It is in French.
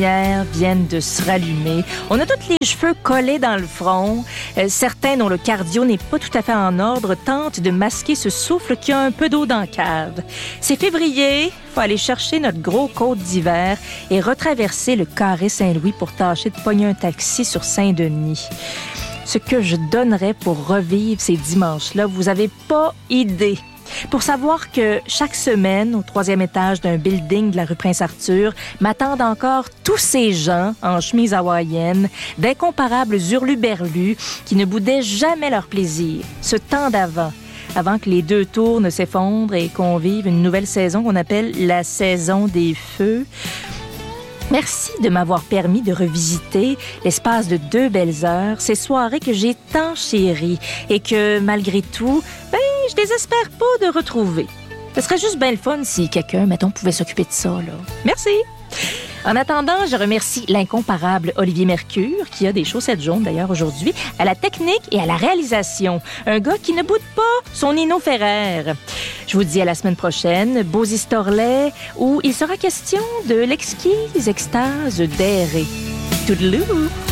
lumières viennent de se rallumer. On a tous les cheveux collés dans le front. Certains dont le cardio n'est pas tout à fait en ordre tentent de masquer ce souffle qui a un peu d'eau dans la cave. C'est février, faut aller chercher notre gros coat d'hiver et retraverser le carré Saint-Louis pour tâcher de pogner un taxi sur Saint-Denis. Ce que je donnerais pour revivre ces dimanches-là, vous avez pas idée. Pour savoir que chaque semaine, au 3e étage d'un building de la rue Prince-Arthur, m'attendent encore tous ces gens en chemise hawaïenne, d'incomparables hurluberlus qui ne boudaient jamais leur plaisir. Ce temps avant que les 2 tours ne s'effondrent et qu'on vive une nouvelle saison qu'on appelle la saison des feux. Merci de m'avoir permis de revisiter l'espace de 2 belles heures, ces soirées que j'ai tant chéries et que, malgré tout, je désespère pas de retrouver. Ce serait juste bien le fun si quelqu'un, mettons, pouvait s'occuper de ça, là. Merci! En attendant, je remercie l'incomparable Olivier Mercure, qui a des chaussettes jaunes d'ailleurs aujourd'hui, à la technique et à la réalisation. Un gars qui ne boude pas son Nino Ferrer. Je vous dis à la semaine prochaine, Bozy Storlet, où il sera question de l'exquise extase d'errer. Toodaloo!